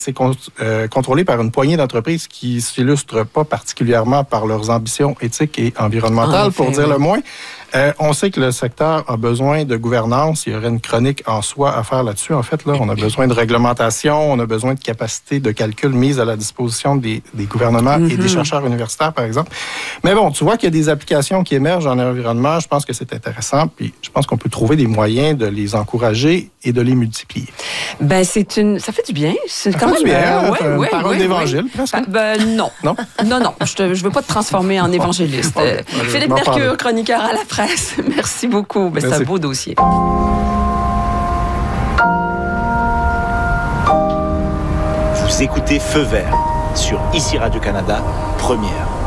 c'est contrôlé par une poignée d'entreprises qui ne s'illustrent pas particulièrement par leurs ambitions éthiques et environnementales, pour dire le moins. On sait que le secteur a besoin de gouvernance. Il y aurait une chronique en soi à faire là-dessus. En fait, là, on a besoin de réglementation, on a besoin de capacité de calcul mise à la disposition des gouvernements et des chercheurs universitaires, par exemple. Mais bon, tu vois qu'il y a des applications qui émergent en environnement. Je pense que c'est intéressant. Puis, je pense qu'on peut trouver des moyens de les encourager et de les multiplier. Ben, ça fait du bien. C'est quand même bien. Parole d'évangile, presque. Non. Non? Non. Je veux pas te transformer en évangéliste. Philippe Mercure, chroniqueur à la presse. Merci beaucoup. Ben, c'est un beau dossier. Vous écoutez Feu vert sur ICI Radio-Canada, première.